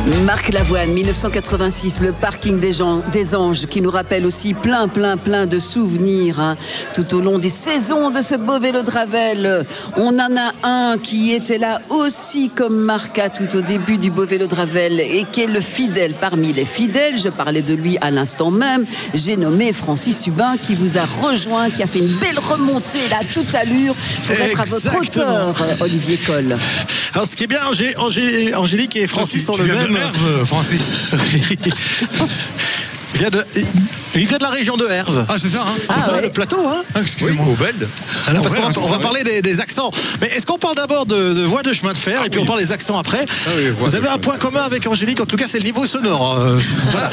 Marc Lavoine, 1986, le parking des Anges, qui nous rappelle aussi plein de souvenirs tout au long des saisons de ce beau vélo de Ravel. On en a un qui était là aussi comme Marca tout au début du beau vélo de Ravel et qui est le fidèle parmi les fidèles. Je parlais de lui à l'instant même. J'ai nommé Francis Hubin qui vous a rejoint, qui a fait une belle remontée là, toute allure pour être à votre hauteur, Olivier Coll. Alors ce qui est bien, Angélique et Francis sont le même. Francis. Il vient de la région de Herve. Ah, c'est ça, hein. C'est ça, le plateau, hein. Excusez-moi, au Belde. Alors, parce qu'on va parler des accents. Mais est-ce qu'on parle d'abord de voies de chemin de fer et puis on parle des accents après. Vous avez un point commun avec Angélique, en tout cas, c'est le niveau sonore. Voilà.